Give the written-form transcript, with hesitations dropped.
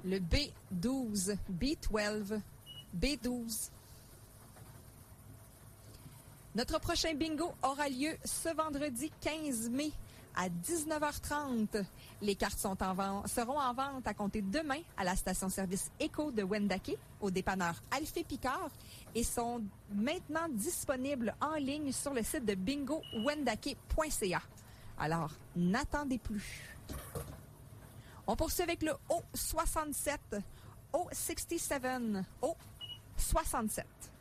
Le B12, B12, B12. Notre prochain bingo aura lieu ce vendredi 15 mai à 19h30. Les cartes seront en vente à compter demain à la station-service Éco de Wendake, au dépanneur Alphée Picard, et sont maintenant disponibles en ligne sur le site de bingowendake.ca. Alors, n'attendez plus. On poursuit avec le O67, O67, O67.